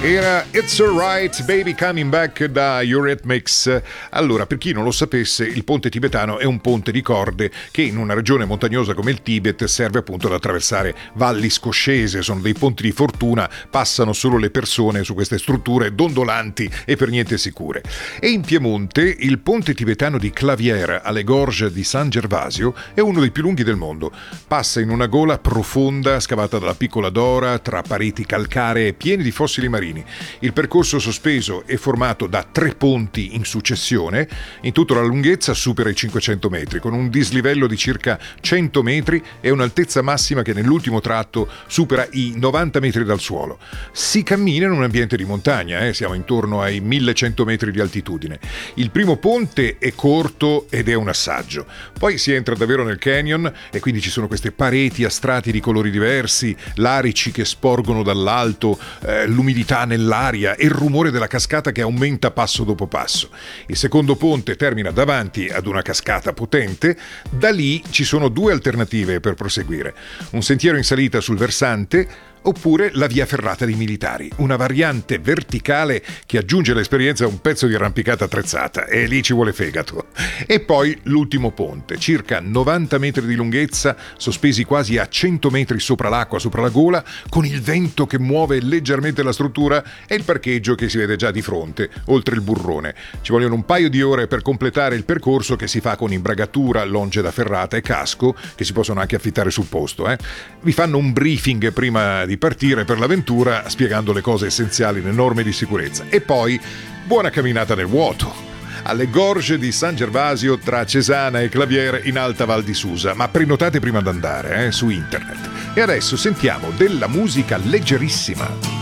Era It's Alright Baby Coming Back da Eurythmics. Allora, per chi non lo sapesse, il ponte tibetano è un ponte di corde che in una regione montagnosa come il Tibet serve appunto ad attraversare valli scoscese. Sono dei ponti di fortuna, passano solo le persone su queste strutture dondolanti e per niente sicure. E in Piemonte il ponte tibetano di Clavière alle Gorges di San Gervasio è uno dei più lunghi del mondo. Passa in una gola profonda scavata dalla piccola Dora tra pareti calcaree piene di fossili marini. Il percorso sospeso è formato da 3 ponti in successione. In tutto la lunghezza supera i 500 metri, con un dislivello di circa 100 metri e un'altezza massima che nell'ultimo tratto supera i 90 metri dal suolo. Si cammina in un ambiente di montagna, siamo intorno ai 1100 metri di altitudine. Il primo ponte è corto ed è un assaggio. Poi si entra davvero nel canyon e quindi ci sono queste pareti a strati di colori diversi, larici che sporgono dall'alto, l'umidità nell'aria e il rumore della cascata che aumenta passo dopo passo. Il secondo ponte termina davanti ad una cascata potente. Da lì ci sono 2 alternative per proseguire: un sentiero in salita sul versante oppure la via ferrata dei militari, una variante verticale che aggiunge all'esperienza un pezzo di arrampicata attrezzata, e lì ci vuole fegato. E poi l'ultimo ponte, circa 90 metri di lunghezza, sospesi quasi a 100 metri sopra l'acqua, sopra la gola, con il vento che muove leggermente la struttura e il parcheggio che si vede già di fronte, oltre il burrone. Ci vogliono un paio di ore per completare il percorso, che si fa con imbragatura, longe da ferrata e casco, che si possono anche affittare sul posto. Vi fanno un briefing prima di partire per l'avventura, spiegando le cose essenziali, le norme di sicurezza. E poi buona camminata nel vuoto alle Gorges di San Gervasio tra Cesana e Clavière in Alta Val di Susa, ma prenotate prima d'andare su internet. E adesso sentiamo della musica leggerissima.